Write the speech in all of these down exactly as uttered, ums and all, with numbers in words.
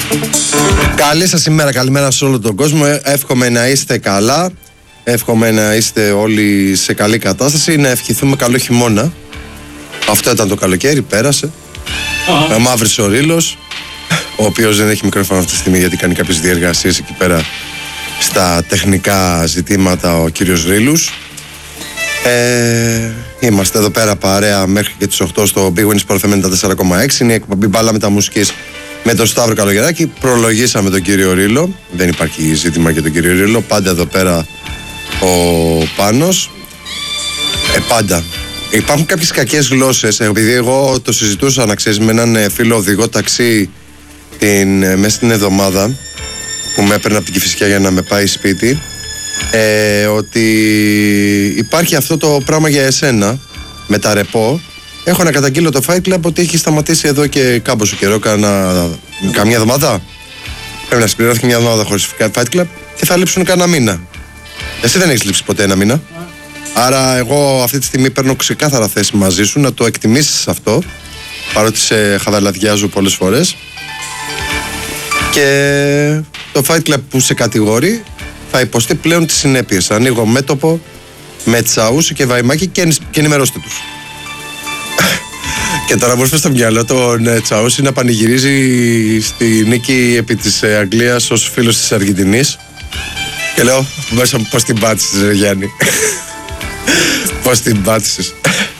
Καλή σας ημέρα, καλημέρα σε όλο τον κόσμο. Εύχομαι να είστε καλά. Εύχομαι να είστε όλοι σε καλή κατάσταση. Να ευχηθούμε καλό χειμώνα. Αυτό ήταν το καλοκαίρι, πέρασε. Uh-huh. Μαύρης ο Ρήλος, ο οποίος δεν έχει μικρόφωνο αυτή τη στιγμή γιατί κάνει κάποιες διεργασίες εκεί πέρα στα τεχνικά ζητήματα ο κύριος Ρήλους. Ε, είμαστε εδώ πέρα παρέα μέχρι και τις οκτώ στο Big Win Sport εφ εμ ενενήντα τέσσερα κόμμα έξι. Είναι η εκπομπή Μπάλα Μεταμουσικής με τον Σταύρο Καλογεράκη. Προλογίσαμε τον κύριο Ρήλο. Δεν υπάρχει ζήτημα για τον κύριο Ρήλο. Πάντα εδώ πέρα ο Πάνος. Ε, πάντα. Υπάρχουν κάποιες κακές γλώσσες. Επειδή εγώ το συζητούσα, να ξέρεις, με έναν φίλο οδηγό ταξί την, μέσα στην εβδομάδα που με έπαιρνε από την Κηφισιά για να με πάει σπίτι, ε, ότι υπάρχει αυτό το πράγμα για εσένα με τα ρεπό. Έχω να καταγγείλω το Fight Club ότι έχει σταματήσει εδώ και κάμποσο καιρό, κάνα, καμιά εβδομάδα. Πρέπει να συμπληρώθηκε μια εβδομάδα χωρίς Fight Club και θα λείψουν κανένα μήνα. Εσύ δεν έχεις λείψει ποτέ ένα μήνα. Άρα εγώ αυτή τη στιγμή παίρνω ξεκάθαρα θέση μαζί σου να το εκτιμήσεις αυτό, παρότι σε χαβαλαδιάζω πολλές φορές. Και το Fight Club που σε κατηγορεί θα υποστεί πλέον τις συνέπειες. Ανοίγω μέτωπο με Τσαούσου και Βαϊμάκη και, και ενημερώστε τους. Και τώρα μου ήρθε στο μυαλό τον Τσαούσου να πανηγυρίζει στη νίκη επί της Αγγλίας ως φίλος της Αργεντινής. Και λέω μέσα μου πώς την πάτησες ρε Γιάννη. Πώς την πάτησες.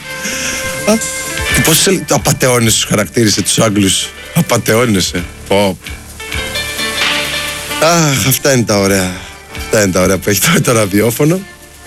Και πώς απατεώνες τους χαρακτήρισε τους Άγγλους. Απατεώνεσαι. Πω. Αχ, αυτά είναι τα ωραία. Αυτά είναι τα ωραία που έχει το, το ραδιόφωνο.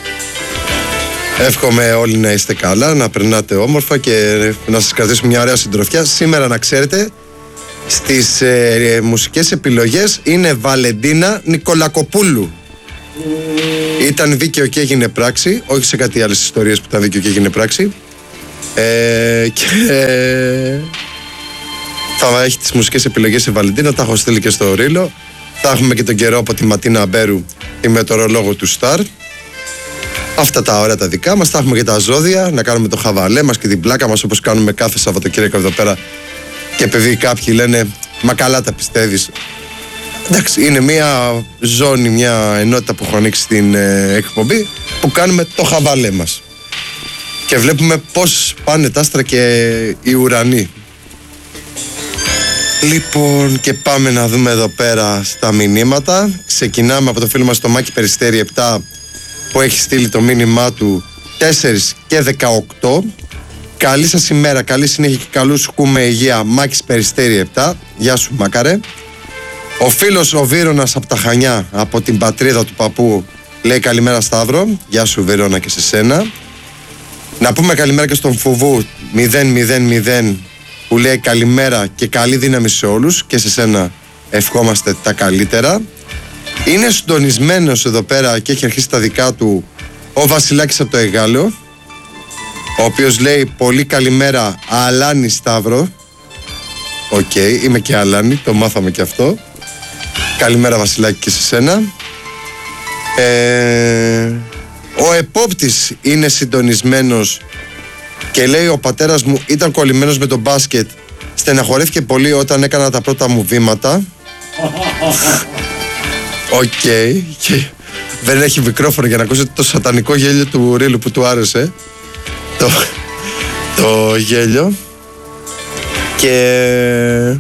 Εύχομαι όλοι να είστε καλά, να περνάτε όμορφα και να σας κρατήσουμε μια ωραία συντροφιά. Σήμερα, να ξέρετε, στις ε, μουσικές επιλογές είναι Βαλεντίνα Νικολακοπούλου. Mm. Ήταν δίκαιο και έγινε πράξη, όχι σε κάτι άλλες ιστορίες που ήταν δίκαιο και έγινε πράξη. Ε, και ε, θα έχει τις μουσικές επιλογές η Βαλεντίνα, τα έχω στείλει και στο Ρήλο. Θα έχουμε και τον καιρό από τη Ματίνα Αμπέρου, τη μετεωρολόγο του Σταρ. Αυτά τα ωραία τα δικά μας. Θα έχουμε και τα ζώδια, να κάνουμε το χαβαλέ μας και την πλάκα μας όπως κάνουμε κάθε Σαββατοκύριακο εδώ πέρα. Και επειδή κάποιοι λένε μα καλά τα πιστεύεις. Εντάξει, είναι μια ζώνη, μια ενότητα που έχω ανοίξει στην ε, εκπομπή που κάνουμε το χαβαλέ μας. Και βλέπουμε πώς πάνε τα άστρα και οι ουρανοί. Λοιπόν, και πάμε να δούμε εδώ πέρα στα μηνύματα. Ξεκινάμε από το φίλο μας το Μάκη Περιστέρη επτά, που έχει στείλει το μήνυμά του τέσσερα και δεκαοκτώ. Καλή σας ημέρα, καλή συνέχεια και καλού σου κούμε υγεία. Μάκης Περιστέρη επτά. Γεια σου Μάκαρε. Ο φίλος ο Βίρονας από τα Χανιά, από την πατρίδα του παππού, λέει καλημέρα Σταύρο. Γεια σου Βίρονα και σε σένα. Να πούμε καλημέρα και στον Φουβού μηδέν μηδέν μηδέν, που λέει καλημέρα και καλή δύναμη σε όλους, και σε σένα ευχόμαστε τα καλύτερα. Είναι συντονισμένος εδώ πέρα και έχει αρχίσει τα δικά του ο Βασιλάκης από το Εγάλεο, ο οποίος λέει πολύ καλημέρα Αλάνη Σταύρο. Οκ, okay, είμαι και Αλάνη, το μάθαμε και αυτό. Καλημέρα Βασιλάκη και σε σένα. ε, Ο επόπτης είναι συντονισμένος και λέει ο πατέρας μου ήταν κολλημένος με τον μπάσκετ, στεναχωρέθηκε πολύ όταν έκανα τα πρώτα μου βήματα. Οκ, okay. Και δεν έχει μικρόφωνο για να ακούσετε το σατανικό γέλιο του Ρήλου που του άρεσε. Το, το γέλιο. Και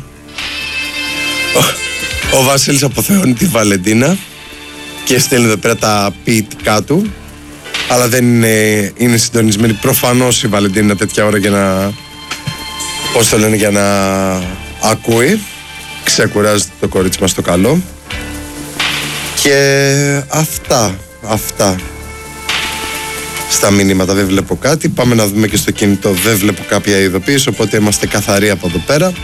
ο, ο Βασίλης αποθεώνει τη Βαλεντίνα και στέλνει εδώ πέρα τα ποιητικά του. Αλλά δεν είναι, είναι συντονισμένη προφανώς η Βαλεντίνα τέτοια ώρα για να, πώς το λένε, για να ακούει. Ξεκουράζεται το κορίτσι μας το καλό. Και αυτά, αυτά στα μηνύματα, δεν βλέπω κάτι. Πάμε να δούμε και στο κινητό, δεν βλέπω κάποια ειδοποίηση, οπότε είμαστε καθαροί από εδώ πέρα.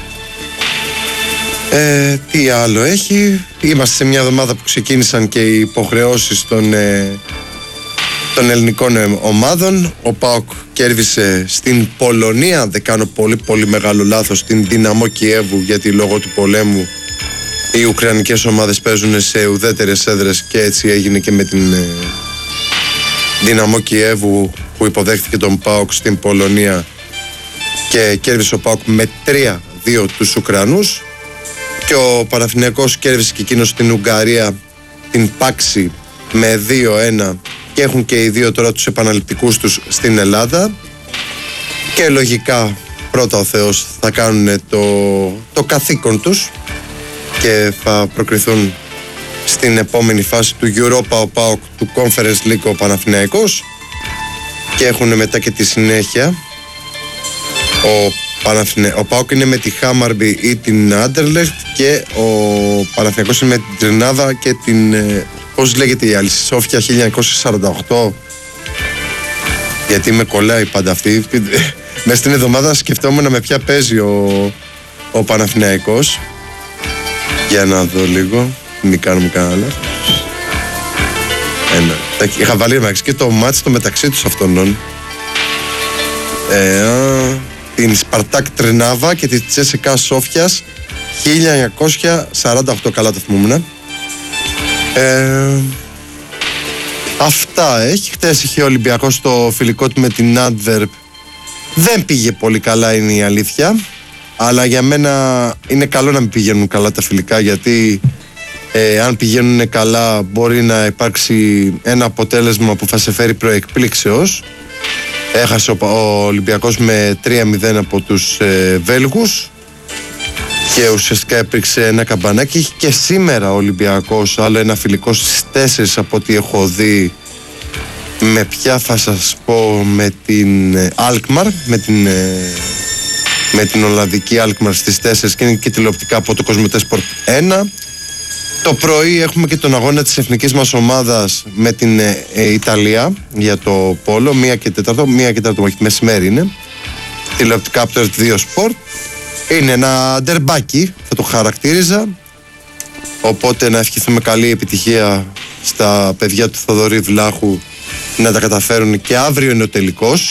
Ε, τι άλλο έχει? Είμαστε σε μια εβδομάδα που ξεκίνησαν και οι υποχρεώσεις των, ε, των ελληνικών ομάδων. Ο ΠΑΟΚ κέρδισε στην Πολωνία, δεν κάνω πολύ πολύ μεγάλο λάθος, την Δυναμό Κιέβου, γιατί λόγω του πολέμου οι ουκρανικές ομάδες παίζουν σε ουδέτερες έδρες και έτσι έγινε και με την ε, Δυναμό Κιέβου που υποδέχθηκε τον ΠΑΟΚ στην Πολωνία και κέρδισε ο ΠΑΟΚ με τρία δύο τους Ουκρανούς. Και ο Παναθηναϊκός κέρδισε και εκείνος στην Ουγγαρία την Πάξη με δύο ένα και έχουν και οι δύο τώρα τους επαναληπτικούς τους στην Ελλάδα. Και λογικά πρώτα ο Θεός θα κάνουν το, το καθήκον τους και θα προκριθούν στην επόμενη φάση του Europa ο ΠΑΟΚ, του Conference League ο Παναθηναϊκός, και έχουν μετά και τη συνέχεια. Ο, Παναθηναι... ο ΠΑΟΚ είναι με τη Χάμαρμπι ή την Άντερλεχτ και ο Παναθηναϊκός είναι με την Τρινάδα και την, πώς λέγεται η άλλη, Σόφια χίλια εννιακόσια σαράντα οκτώ, γιατί με κολλάει πάντα αυτή. Μέσα στην εβδομάδα σκεφτόμουν με ποια παίζει ο, ο Παναθηναϊκός. Για να δω λίγο, μην κάνουμε κανένα. Ένα. Είχα βάλει μεταξύ και το μάτς το μεταξύ τους αυτών. Ε, α, την Σπαρτάκ Τρινάβα και τη Τσέσικα Σόφιας χίλια εννιακόσια σαράντα οκτώ, καλά το θυμούμουν. Ε, αυτά έχει. Χτες είχε ο Ολυμπιακός το φιλικό του με την Άντβερπ. Δεν πήγε πολύ καλά, είναι η αλήθεια. Αλλά για μένα είναι καλό να μην πηγαίνουν καλά τα φιλικά, γιατί ε, αν πηγαίνουν καλά μπορεί να υπάρξει ένα αποτέλεσμα που θα σε φέρει προεκπλήξεως. Έχασε ο, ο Ολυμπιακός με τρία μηδέν από τους ε, Βέλγους και ουσιαστικά υπήρξε ένα καμπανάκι. Έχει και σήμερα ο Ολυμπιακός άλλο ένα φιλικό στις τέσσερις από ό,τι έχω δει. Με ποια θα σας πω, με την Alkmaar, με την, με την Ολλανδική Alkmaar στις τέσσερις και είναι και τηλεοπτικά από το Κοσμοτέ Sport ένα. Το πρωί έχουμε και τον αγώνα της εθνικής μας ομάδας με την ε, ε, Ιταλία για το πόλο, μία και τέταρτο, μία και τέταρτο μεσημέρι είναι. Τηλεοπτικά από το Ερτ δύο Sport. Είναι ένα ντερμπάκι, θα το χαρακτήριζα. Οπότε να ευχηθούμε καλή επιτυχία στα παιδιά του Θοδωρή Βλάχου να τα καταφέρουν, και αύριο είναι ο τελικός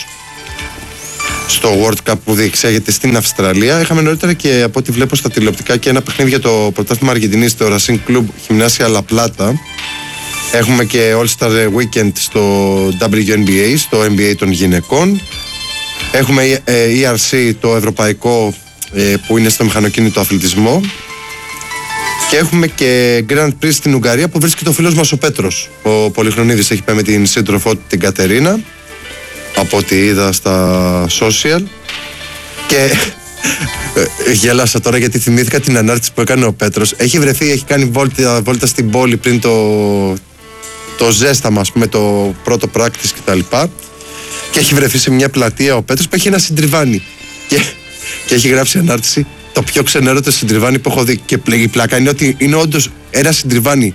στο World Cup που διεξάγεται στην Αυστραλία. Είχαμε νωρίτερα και από ό,τι βλέπω στα τηλεοπτικά και ένα παιχνίδι για το πρωτάθλημα Αργεντινής στο Racing Club Gimnasia La Plata. Έχουμε και All-Star Weekend στο ντάμπλιου εν μπι έι, στο εν μπι έι των γυναικών. Έχουμε ι αρ σι, το ευρωπαϊκό, που είναι στο μηχανοκίνητο αθλητισμό. Και έχουμε και Grand Prix στην Ουγγαρία που βρίσκεται ο φίλος μας ο Πέτρος. Ο Πολυχρονίδης έχει πάει με την σύντροφό του την Κατερίνα, από ό,τι είδα στα social. Και γέλασα τώρα γιατί θυμήθηκα την ανάρτηση που έκανε ο Πέτρος. Έχει βρεθεί, έχει κάνει βόλτα, βόλτα στην πόλη πριν το, το ζέσταμα, ας πούμε, το πρώτο practice κτλ. Και έχει βρεθεί σε μια πλατεία ο Πέτρος που έχει ένα συντριβάνι. Και, και έχει γράψει ανάρτηση: το πιο ξενέρωτο συντριβάνι που έχω δει. Και η πλάκα είναι ότι είναι όντως ένα συντριβάνι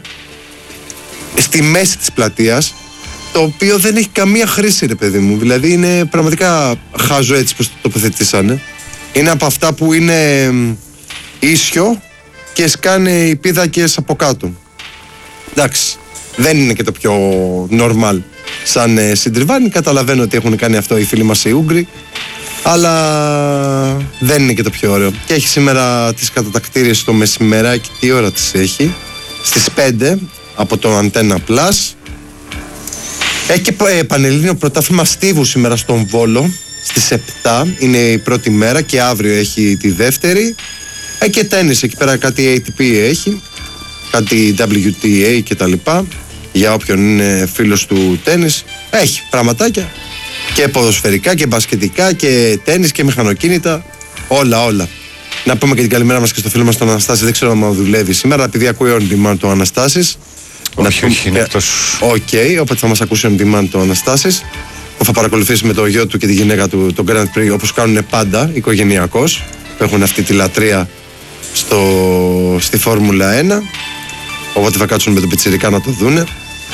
στη μέση της πλατείας, το οποίο δεν έχει καμία χρήση, ρε παιδί μου. Δηλαδή είναι πραγματικά χάζο έτσι πως το τοποθετήσανε. Είναι από αυτά που είναι ίσιο και σκάνε οι πίδακες από κάτω. Εντάξει, δεν είναι και το πιο normal σαν ε, συντριβάνι. Καταλαβαίνω ότι έχουν κάνει αυτό οι φίλοι μας οι Ούγγροι, αλλά δεν είναι και το πιο ωραίο. Και έχει σήμερα τις κατατακτήριες στο μεσημεράκι. Τι ώρα τις έχει? Στις πέντε από το Antenna Plus. Έχει και ε, πανελλήνιο πρωτάθλημα στίβου σήμερα στον Βόλο στις επτά, είναι η πρώτη μέρα, και αύριο έχει τη δεύτερη. Έχει και τένις εκεί πέρα, κάτι έι τι πι έχει, κάτι ντάμπλιου τι έι και τα λοιπά, για όποιον είναι φίλος του τένις. Έχει πραγματάκια και ποδοσφαιρικά και μπασκετικά και τένις και μηχανοκίνητα, όλα όλα. Να πούμε και την καλημέρα μας και στο φίλο μας τον Αναστάση, δεν ξέρω αν δουλεύει σήμερα, επειδή ακούει on demand το Αναστάσης. Όχι, όχι, είναι εκτός. Οκ, okay, οπότε θα μας ακούσει on demand το Αναστάσης, που θα παρακολουθήσει με το γιο του και τη γυναίκα του το Grand Prix, όπως κάνουν πάντα οικογενειακώς, που έχουν αυτή τη λατρεία στο, στη Φόρμουλα ένα. Οπότε θα κάτσουν με τον πιτσιρικά να το δούνε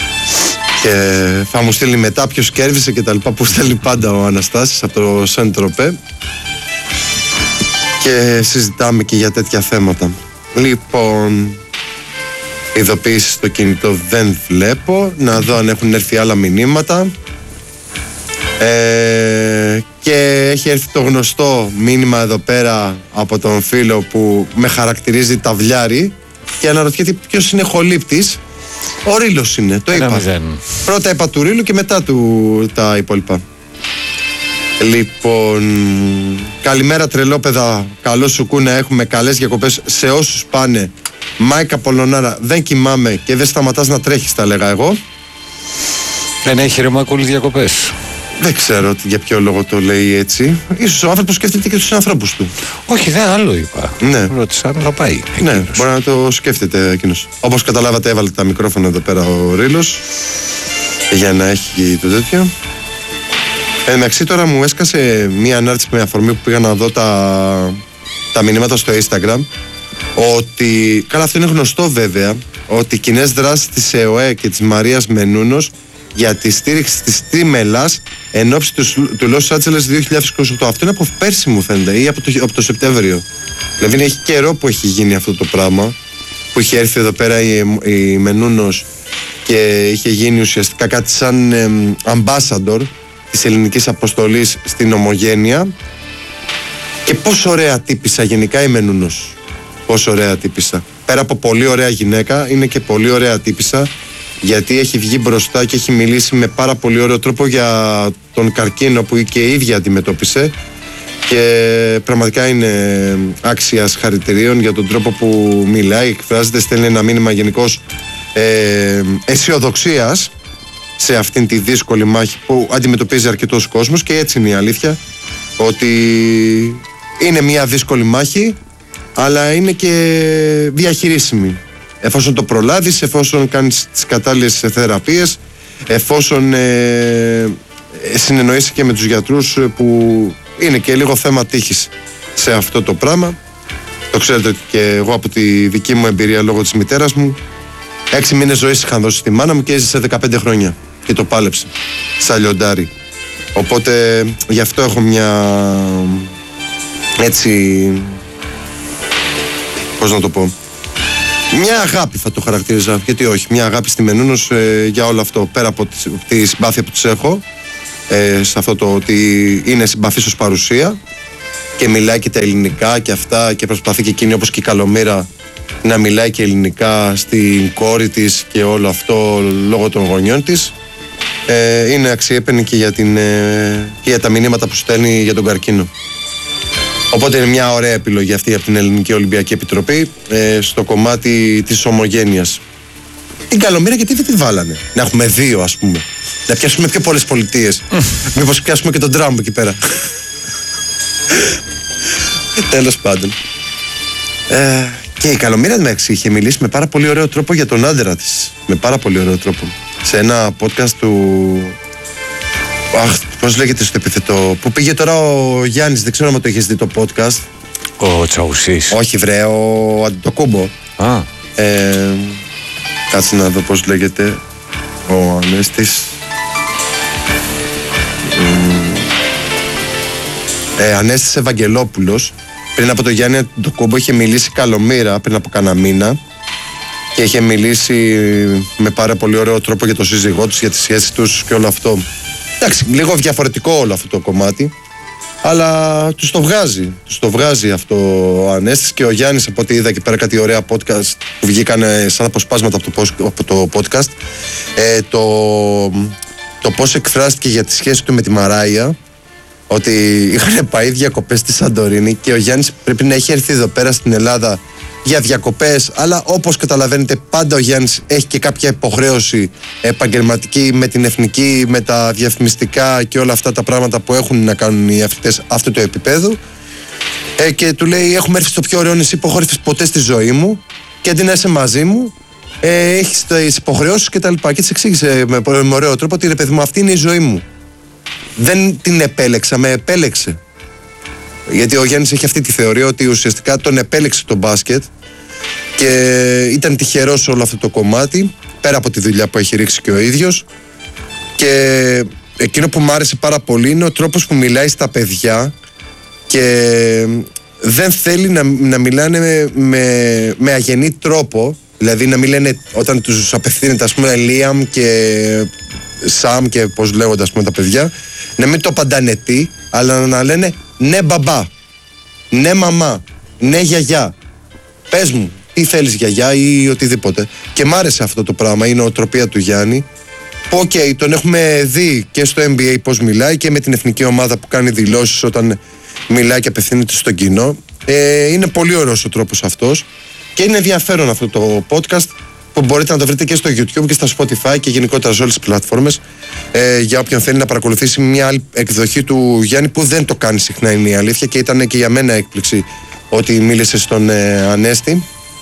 και θα μου στείλει μετά ποιος κέρδισε και τα λοιπά, που στέλνει πάντα ο Αναστάσης από το Σεντροπέ, και συζητάμε και για τέτοια θέματα. Λοιπόν, ειδοποίησεις στο κινητό δεν βλέπω. Να δω αν έχουν έρθει άλλα μηνύματα. Ε, και έχει έρθει το γνωστό μήνυμα εδώ πέρα από τον φίλο που με χαρακτηρίζει ταυλιάρη και αναρωτιέται ποιος είναι χολύπτης. Ο Ρήλος είναι, το είπα. Πρώτα είπα του Ρήλου και μετά του τα υπόλοιπα. Λοιπόν, καλημέρα τρελόπαιδα. Καλό σου κου να έχουμε καλές διακοπές σε όσους πάνε. Μάικα Πολωνάρα, δεν κοιμάμαι και δεν σταματάς να τρέχεις, τα λέγα εγώ. Δεν έχει ρε Μάκουλη διακοπές. Δεν ξέρω για ποιο λόγο το λέει έτσι. Ίσως ο άνθρωπος σκέφτεται και τους ανθρώπους του. Όχι, δεν άλλο είπα. Ναι. Ρώτησα να πάει. Ναι, εκείνος. μπορεί να το σκέφτεται εκείνος. Όπως καταλάβατε, έβαλε τα μικρόφωνα εδώ πέρα ο Ρήλος για να έχει το τέτοιο. Εντάξει, τώρα μου έσκασε μία ανάρτηση με αφορμή που πήγα να δω τα, τα μηνύματα στο Instagram. Ότι, καλά, αυτό είναι γνωστό βέβαια, ότι οι κοινές δράσεις της ΕΟΕ και της Μαρίας Μενούνος για τη στήριξη της Τρίμελας εν ώψη του, του Los Angeles δύο χιλιάδες είκοσι οκτώ. Αυτό είναι από πέρσι, μου φαίνεται, ή από το, από το Σεπτέμβριο. Δηλαδή έχει καιρό που έχει γίνει αυτό το πράγμα, που είχε έρθει εδώ πέρα η, η Μενούνος και είχε γίνει ουσιαστικά κάτι σαν ε, ambassador της ελληνικής αποστολής στην Ομογένεια. Και πόσο ωραία τύπησα γενικά η Μενούνος. Πόσο ωραία τύπησα. Πέρα από πολύ ωραία γυναίκα, είναι και πολύ ωραία τύπησα, γιατί έχει βγει μπροστά και έχει μιλήσει με πάρα πολύ ωραίο τρόπο για τον καρκίνο που και η ίδια αντιμετώπισε, και πραγματικά είναι άξια συγχαρητηρίων για τον τρόπο που μιλάει, εκφράζεται, στέλνει ένα μήνυμα γενικώς ε, αισιοδοξίας σε αυτήν τη δύσκολη μάχη που αντιμετωπίζει αρκετός κόσμος. Και έτσι είναι η αλήθεια, ότι είναι μια δύσκολη μάχη, αλλά είναι και διαχειρίσιμη εφόσον το προλάβεις, εφόσον κάνεις τις κατάλληλες θεραπείες, εφόσον ε, συνεννοείσαι και με τους γιατρούς, που είναι και λίγο θέμα τύχης σε αυτό το πράγμα. Το ξέρετε και εγώ από τη δική μου εμπειρία λόγω της μητέρας μου. Έξι μήνες ζωής είχαν δώσει στη μάνα μου και έζησε δεκαπέντε χρόνια και το πάλεψε σαν λιοντάρι. Οπότε γι' αυτό έχω μια έτσι, πώς να το πω, μια αγάπη θα το χαρακτήριζα, γιατί όχι, μια αγάπη στη Μενούνος ε, για όλο αυτό, πέρα από τη, τη συμπάθεια που της έχω, ε, σε αυτό το ότι είναι συμπαθής ως παρουσία και μιλάει και τα ελληνικά και αυτά, και προσπαθεί και εκείνη, όπως και η Καλομήρα, να μιλάει και ελληνικά στην κόρη της και όλο αυτό λόγω των γονιών της. Ε, είναι αξιέπαινη και για, την, ε, και για τα μηνύματα που στέλνει για τον καρκίνο. Οπότε είναι μια ωραία επιλογή αυτή από την Ελληνική Ολυμπιακή Επιτροπή ε, στο κομμάτι της ομογένειας. Την Καλομήρα γιατί δεν τη βάλανε? Να έχουμε δύο, ας πούμε. Να πιάσουμε πιο πολλές πολιτείες. Μήπως πιάσουμε και τον Τραμπ εκεί πέρα. Τέλος πάντων. Ε, και η Καλομήρα εντάξει είχε μιλήσει με πάρα πολύ ωραίο τρόπο για τον άντρα της. Με πάρα πολύ ωραίο τρόπο. Σε ένα podcast του... Αχ, πώς λέγεται στο επιθετό, που πήγε τώρα ο Γιάννης, δεν ξέρω αν το έχεις δει το podcast. Ο Τσαουσής. Όχι βρε, ο Αντιτοκούμπο. Α. Ε, κάτσε να δω πώς λέγεται. Ο Ανέστης. Ε, Ανέστης Ευαγγελόπουλος. Πριν από το Γιάννη Αντιτοκούμπο είχε μιλήσει Καλομήρα πριν από κάνα μήνα. Και είχε μιλήσει με πάρα πολύ ωραίο τρόπο για το σύζυγό τους, για τις σχέσεις τους και όλο αυτό. Εντάξει, λίγο διαφορετικό όλο αυτό το κομμάτι, αλλά τους το βγάζει. Τους το βγάζει αυτό ο Ανέστης και ο Γιάννης, από ό,τι είδα και πέρα κάτι ωραία podcast που βγήκαν σαν αποσπάσματα από το, από το podcast. Ε, το, το πώς εκφράστηκε για τη σχέση του με τη Μαράια, ότι είχαν πάει διακοπές στη Σαντορίνη και ο Γιάννης πρέπει να έχει έρθει εδώ πέρα στην Ελλάδα για διακοπές, αλλά όπως καταλαβαίνετε πάντα ο Γιάννης έχει και κάποια υποχρέωση επαγγελματική με την εθνική, με τα διαφημιστικά και όλα αυτά τα πράγματα που έχουν να κάνουν οι αθλητές αυτού του επίπεδου, ε, και του λέει έχουμε έρθει στο πιο ωραίο νησί που έχω έρθει ποτέ στη ζωή μου και αντί να είσαι μαζί μου ε, έχεις τις υποχρεώσεις και τα λοιπά, και της εξήγησε με, με ωραίο τρόπο ότι ρε παιδί μου, αυτή είναι η ζωή μου, δεν την επέλεξα, με επέλεξε. Γιατί ο Γιάννης έχει αυτή τη θεωρία ότι ουσιαστικά τον επέλεξε το μπάσκετ και ήταν τυχερός σε όλο αυτό το κομμάτι, πέρα από τη δουλειά που έχει ρίξει και ο ίδιος. Και εκείνο που μου άρεσε πάρα πολύ είναι ο τρόπος που μιλάει στα παιδιά και δεν θέλει να, να μιλάνε με, με, με αγενή τρόπο. Δηλαδή να μην λένε όταν τους απευθύνεται, ας πούμε, Λίαμ και Σαμ και πώς λέγονται, ας πούμε, τα παιδιά, να μην το απαντάνε τι, αλλά να λένε ναι μπαμπά, ναι μαμά, ναι γιαγιά, πες μου τι θέλεις γιαγιά ή οτιδήποτε. Και μ' άρεσε αυτό το πράγμα, η νοοτροπία του Γιάννη, που οκ, okay, τον έχουμε δει και στο N B A πώς μιλάει και με την εθνική ομάδα που κάνει δηλώσεις όταν μιλάει και απευθύνεται στο κοινό. Ε, είναι πολύ ωραίος ο τρόπος αυτός και είναι ενδιαφέρον αυτό το podcast που μπορείτε να το βρείτε και στο YouTube και στα Spotify και γενικότερα σε όλες τις πλατφόρμες, ε, για όποιον θέλει να παρακολουθήσει μια άλλη εκδοχή του Γιάννη που δεν το κάνει συχνά, είναι η αλήθεια, και ήταν και για μένα έκπληξη ότι μίλησε στον ε, Ανέστη,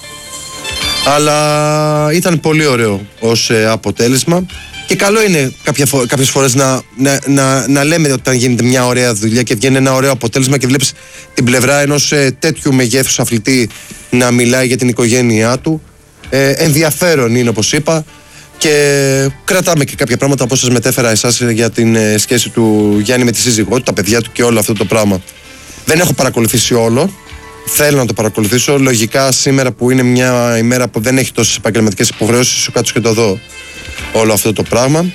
αλλά ήταν πολύ ωραίο ως ε, αποτέλεσμα. Και καλό είναι κάποια φο- κάποιες φορές να, να, να, να λέμε όταν γίνεται μια ωραία δουλειά και βγαίνει ένα ωραίο αποτέλεσμα και βλέπεις την πλευρά ενός ε, τέτοιου μεγέθους αθλητή να μιλάει για την οικογένειά του. Ε, ενδιαφέρον είναι, όπως είπα, και κρατάμε και κάποια πράγματα όπως σας μετέφερα εσάς για την ε, σχέση του Γιάννη με τη σύζυγό του, τα παιδιά του και όλο αυτό το πράγμα. Δεν έχω παρακολουθήσει όλο. Θέλω να το παρακολουθήσω. Λογικά σήμερα που είναι μια ημέρα που δεν έχει τόσες επαγγελματικές υποχρεώσεις, σου κάτσω και το δω όλο αυτό το πράγμα.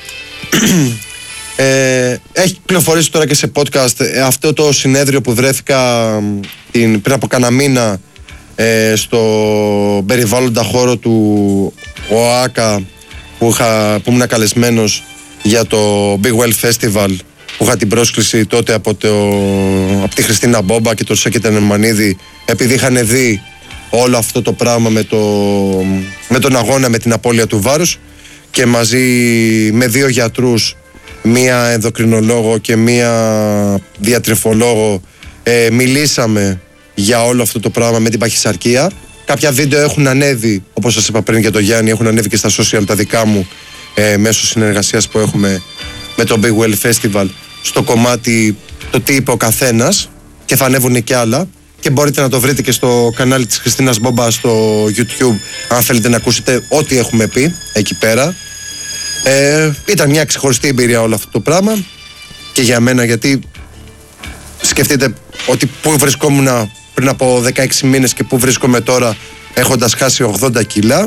ε, έχει κυκλοφορήσει τώρα και σε podcast ε, αυτό το συνέδριο που βρέθηκα την, πριν από κάνα μήνα ε, στο περιβάλλοντα χώρο του ΟΑΚΑ που, είχα, που ήμουν καλεσμένος για το Big Well Festival, που είχα την πρόσκληση τότε από, το, από τη Χριστίνα Μπόμπα και τον Σέκετα Νερμανίδη, επειδή είχαν δει όλο αυτό το πράγμα με, το, με τον αγώνα με την απώλεια του βάρους, και μαζί με δύο γιατρούς, μία ενδοκρινολόγο και μία διατρεφολόγο, ε, μιλήσαμε για όλο αυτό το πράγμα με την παχυσαρκία. Κάποια βίντεο έχουν ανέβει, όπως σας είπα πριν για τον Γιάννη, έχουν ανέβει και στα social τα δικά μου, ε, μέσω συνεργασίας που έχουμε με το Big Well Festival, στο κομμάτι το τι είπε ο καθένας, και θα ανέβουν και άλλα, και μπορείτε να το βρείτε και στο κανάλι της Χριστίνας Μπόμπα στο YouTube αν θέλετε να ακούσετε ό,τι έχουμε πει εκεί πέρα. Ε, ήταν μια ξεχωριστή εμπειρία όλο αυτό το πράγμα και για μένα, γιατί σκεφτείτε ότι που βρισκόμουν πριν από δεκαέξι μήνες και που βρίσκομαι τώρα έχοντας χάσει ογδόντα κιλά,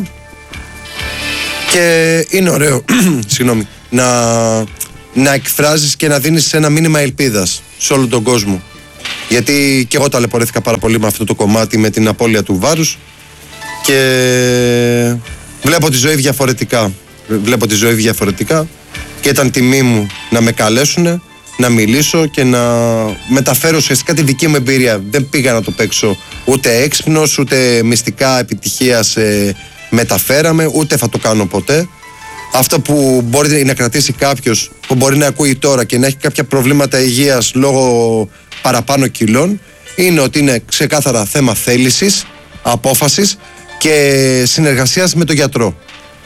και είναι ωραίο συγγνώμη, να, να εκφράζεις και να δίνεις ένα μήνυμα ελπίδας σε όλο τον κόσμο, γιατί και εγώ ταλαιπωρήθηκα πάρα πολύ με αυτό το κομμάτι, με την απώλεια του βάρους, και βλέπω τη ζωή διαφορετικά βλέπω τη ζωή διαφορετικά και ήταν τιμή μου να με καλέσουν να μιλήσω και να μεταφέρω ουσιαστικά τη δική μου εμπειρία. Δεν πήγα να το παίξω ούτε έξυπνος, ούτε μυστικά επιτυχίας ε, μεταφέραμε, ούτε θα το κάνω ποτέ. Αυτό που μπορεί να κρατήσει κάποιος που μπορεί να ακούει τώρα και να έχει κάποια προβλήματα υγείας λόγω παραπάνω κιλών, είναι ότι είναι ξεκάθαρα θέμα θέλησης, απόφασης και συνεργασίας με τον γιατρό.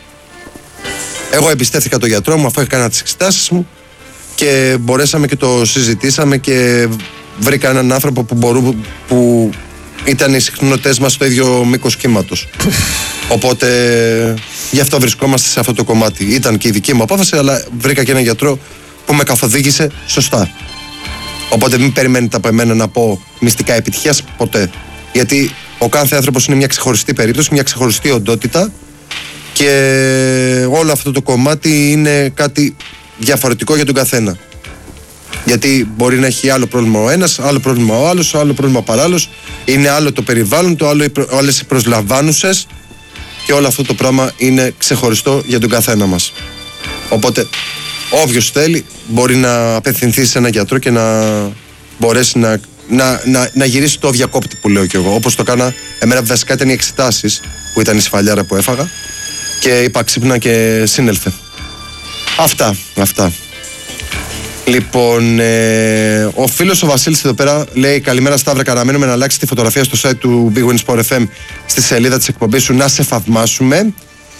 Εγώ εμπιστεύτηκα τον γιατρό μου αφού έκανα τις εξετάσεις μου και μπορέσαμε και το συζητήσαμε και βρήκα έναν άνθρωπο που, μπορού, που ήταν οι συχνότητες μας στο ίδιο μήκος κύματος. Οπότε γι' αυτό βρισκόμαστε σε αυτό το κομμάτι. Ήταν και η δική μου απόφαση, αλλά βρήκα και έναν γιατρό που με καθοδήγησε σωστά. Οπότε μην περιμένετε από εμένα να πω μυστικά επιτυχίας ποτέ. Γιατί ο κάθε άνθρωπος είναι μια ξεχωριστή περίπτωση, μια ξεχωριστή οντότητα, και όλο αυτό το κομμάτι είναι κάτι διαφορετικό για τον καθένα. Γιατί μπορεί να έχει άλλο πρόβλημα ο ένας, άλλο πρόβλημα ο άλλος, άλλο πρόβλημα ο παράλληλος, είναι άλλο το περιβάλλον, το άλλο όλες οι προσλαμβάνουσες, και όλο αυτό το πράγμα είναι ξεχωριστό για τον καθένα μας. Οπότε όποιος θέλει μπορεί να απευθυνθεί σε έναν γιατρό και να μπορέσει να, να, να, να γυρίσει το διακόπτη που λέω κι εγώ. Όπως το κάνα, εμένα βασικά ήταν οι εξετάσεις που ήταν η σφαλιάρα που έφαγα και είπα ξύπνα και σύνελθε. Αυτά, αυτά. Λοιπόν, ε, ο φίλος ο Βασίλης εδώ πέρα λέει: καλημέρα Σταύρα, καναμένουμε να αλλάξει τη φωτογραφία στο site του Big Win Sport εφ εμ στη σελίδα της εκπομπής σου, να σε θαυμάσουμε.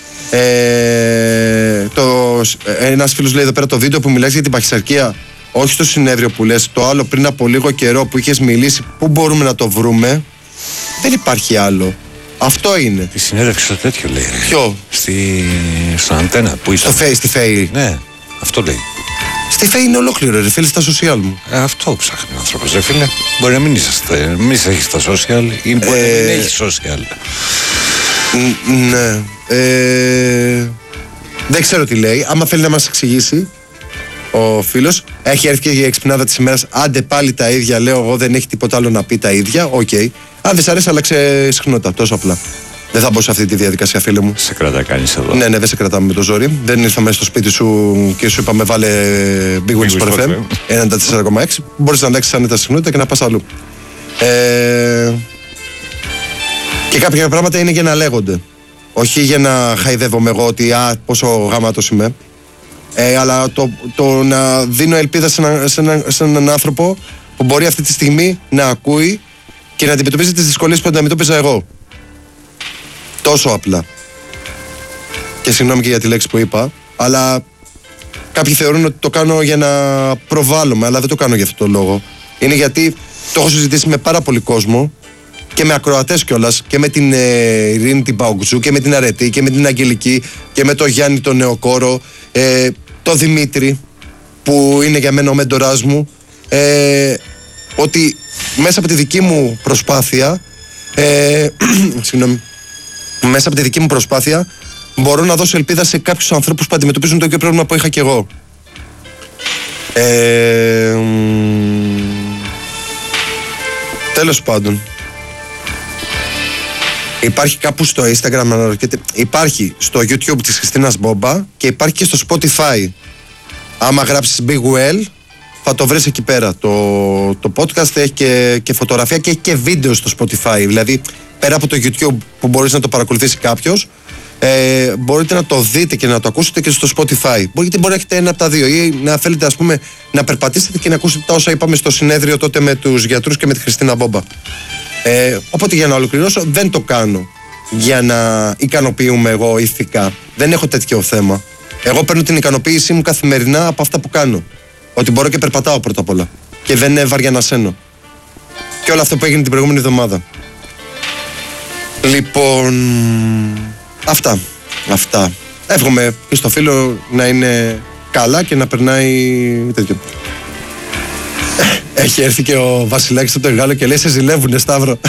Ε, το, ένας φίλος λέει εδώ πέρα: το βίντεο που μιλάς για την παχυσαρκία, όχι στο συνέδριο που λες, το άλλο πριν από λίγο καιρό που είχες μιλήσει, πού μπορούμε να το βρούμε? Δεν υπάρχει άλλο. Αυτό είναι. Η συνέντευξη στο τέτοιο λέει. Ποιο? Στη... Στο Αντένα που ήταν. Στο Face, στη Face. Ναι, αυτό λέει. Στη Face είναι ολόκληρο, ρε φίλε, στα social μου. Ε, αυτό ψάχνει ο άνθρωπος, ρε φίλε. Μπορεί να μην είσαστε, μην έχεις τα social ή μπορεί ε... να μην έχει social. Ν- ναι. Ε... Δεν ξέρω τι λέει. Άμα θέλει να μας εξηγήσει ο φίλος, έχει έρθει και η εξυπνάδα της ημέρας. Άντε πάλι τα ίδια, λέω εγώ, δεν έχει τίποτα άλλο να πει τα ίδια. Οκ. Okay. Αν δεν σ' αρέσει, άλλαξε συχνότητα. Τόσο απλά. Δεν θα μπω σε αυτή τη διαδικασία, φίλε μου. Σε κρατά κανείς εδώ. Ναι, ναι, δεν σε κρατάμε με το ζόρι. Δεν ήρθαμε στο σπίτι σου και σου είπαμε βάλε Big Wings Sport εφ εμ ενενήντα τέσσερα κόμμα έξι. Μπορείς να αλλάξεις ανέτα συχνότητα και να πας αλλού. Ε... Και κάποια πράγματα είναι για να λέγονται. Όχι για να χαϊδεύομαι εγώ ότι α, πόσο γαμάτος είμαι. Ε, αλλά το, το να δίνω ελπίδα σε, ένα, σε, ένα, σε έναν άνθρωπο που μπορεί αυτή τη στιγμή να ακούει και να αντιμετωπίζει τις δυσκολίες που αντιμετώπιζα εγώ. Τόσο απλά. Και συγγνώμη και για τη λέξη που είπα, αλλά κάποιοι θεωρούν ότι το κάνω για να προβάλλομαι, αλλά δεν το κάνω για αυτό το λόγο. Είναι γιατί το έχω συζητήσει με πάρα πολύ κόσμο και με ακροατές κιόλας και με την ε, Ειρήνη την Παουκτζού και με την Αρετή και με την Αγγελική και με τον Γιάννη τον Νεοκόρο, ε, τον Δημήτρη που είναι για μένα ο μέντορας μου, ε, ότι μέσα από τη δική μου προσπάθεια ε, συγγνώμη, μέσα από τη δική μου προσπάθεια μπορώ να δώσω ελπίδα σε κάποιους ανθρώπους που αντιμετωπίζουν το ίδιο πρόβλημα που είχα και εγώ. Ε, τέλος πάντων, υπάρχει κάπου στο Instagram, αναρωτιέται, υπάρχει στο YouTube της Χριστίνας Μπόμπα και υπάρχει και στο Spotify. Άμα γράψεις Big Well θα το βρεις εκεί πέρα. Το, το podcast έχει και, και φωτογραφία και έχει και βίντεο στο Spotify. Δηλαδή πέρα από το YouTube που μπορείς να το παρακολουθήσει κάποιος, ε, μπορείτε να το δείτε και να το ακούσετε και στο Spotify. Μπορείτε, μπορεί να έχετε ένα από τα δύο ή να θέλετε, ας πούμε, να περπατήσετε και να ακούσετε τα όσα είπαμε στο συνέδριο τότε με τους γιατρούς και με τη Χριστίνα Μπόμπα. Ε, οπότε για να ολοκληρώσω, δεν το κάνω για να ικανοποιούμε εγώ ηθικά. Δεν έχω τέτοιο θέμα. Εγώ παίρνω την ικανοποίησή μου καθημερινά από αυτά που κάνω. Ότι μπορώ και περπατάω πρώτα απ' όλα. Και δεν είναι βαριανασένω. Και όλο αυτό που έγινε την προηγούμενη εβδομάδα. Λοιπόν, αυτά. Αυτά. Εύχομαι και στο φίλο να είναι καλά και να περνάει τέτοιο. Έχει έρθει και ο Βασιλάκης από το Γάλλο και λέει σε ζηλεύουνε, Σταύρο.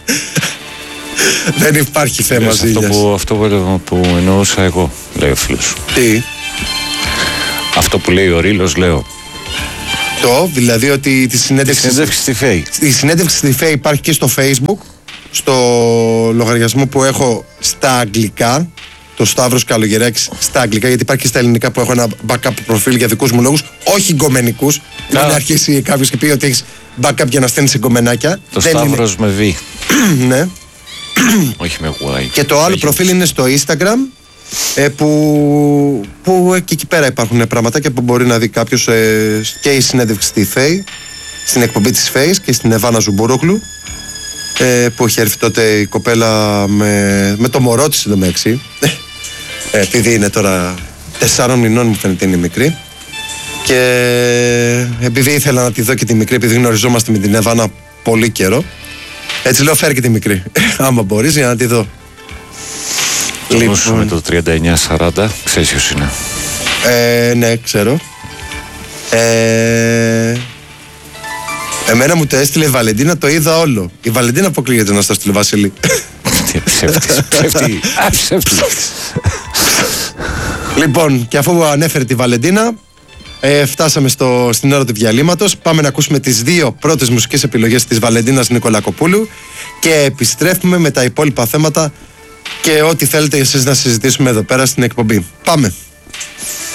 Δεν υπάρχει θέμα ζήλιας. Αυτό, που, αυτό που, που εννοούσα εγώ, λέει ο φίλος. Τι? Αυτό που λέει ο Ρήλος, λέω. Το, δηλαδή ότι τη συνέντευξη, τη συνέντευξη στη ΦΕΗ. Η συνέντευξη στη ΦΕΗ υπάρχει και στο Facebook, στο λογαριασμό που έχω στα αγγλικά, το Σταύρος Καλογεράκης στα αγγλικά, γιατί υπάρχει και στα ελληνικά που έχω ένα backup προφίλ για δικούς μου λόγους, όχι γκομενικούς. Δεν είναι αρχίσει κάποιος και πει ότι έχεις backup για να στέλνεις γκομενάκια. Το δεν Σταύρος είναι... με V. Ναι. Όχι με Y. Και το άλλο Έχει. προφίλ είναι στο Instagram, ε, που, που και εκεί πέρα υπάρχουν πραγματάκια που μπορεί να δει κάποιος, ε, και η συνέντευξη στη ΦΕΗ, στην εκπομπή της ΦΕΗ και στην Εβάνα Ζουμπουρούγλου, ε, που είχε έρθει τότε η κοπέλα με, με το μωρό της εντωμεταξύ, ε, επειδή είναι τώρα τεσσάρων μηνών, μου φαίνεται είναι μικρή, και επειδή ήθελα να τη δω και τη μικρή, επειδή γνωριζόμαστε με την Εβάνα πολύ καιρό, έτσι λέω φέρ και τη μικρή άμα μπορείς για να τη δω. Λοιπόν, με το τριάντα εννιά σαράντα, ξέρεις ποιος είναι? Ε, ναι, ξέρω. Ε, εμένα μου το έστειλε η Βαλεντίνα, το είδα όλο. Η Βαλεντίνα αποκλείεται να στο έστειλε Βασίλη. Ψεύτης, ψεύτης, ψεύτης. Λοιπόν, και αφού ανέφερε τη Βαλεντίνα, ε, φτάσαμε στο, στην ώρα του διαλύματος. Πάμε να ακούσουμε τις δύο πρώτες μουσικές επιλογές της Βαλεντίνας Νικολακοπούλου και επιστρέφουμε με τα υπόλοιπα θέματα και ό,τι θέλετε εσείς να συζητήσουμε εδώ πέρα στην εκπομπή. Πάμε!